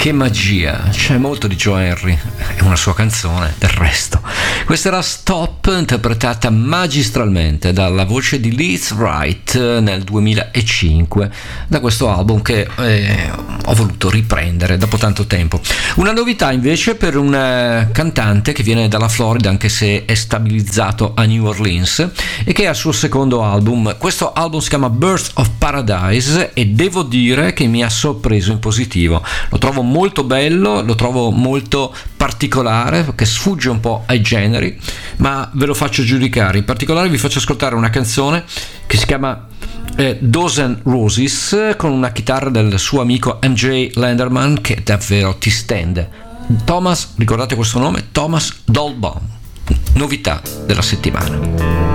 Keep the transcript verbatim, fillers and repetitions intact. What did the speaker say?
Che magia, c'è molto di Joe Henry, è una sua canzone del resto. Questa era Stop, interpretata magistralmente dalla voce di Liz Wright nel duemilacinque, da questo album che eh, ho voluto riprendere dopo tanto tempo. Una novità invece per un cantante che viene dalla Florida, anche se è stabilizzato a New Orleans, e che ha il suo secondo album. Questo album si chiama Birth of Paradise e devo dire che mi ha sorpreso in positivo. Lo trovo molto bello, lo trovo molto particolare, che sfugge un po' ai generi, ma ve lo faccio giudicare. In particolare vi faccio ascoltare una canzone che si chiama eh, Dozen Roses, con una chitarra del suo amico M J Lenderman che davvero ti stende. Thomas, ricordate questo nome? Thomas Dolbaum, novità della settimana.